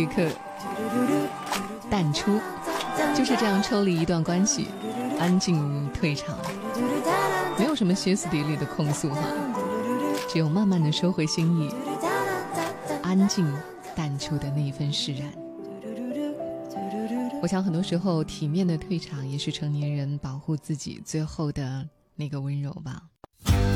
一刻淡出，就是这样抽离一段关系，安静退场，没有什么歇斯底里的控诉哈，只有慢慢的收回心意，安静淡出的那一份释然。我想很多时候体面的退场也是成年人保护自己最后的那个温柔吧。